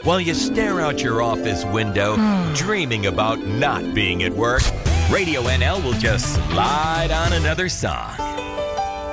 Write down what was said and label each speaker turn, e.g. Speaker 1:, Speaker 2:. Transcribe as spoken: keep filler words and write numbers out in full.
Speaker 1: While you stare out your office window, dreaming about not being at work, Radio N L will just slide on another song.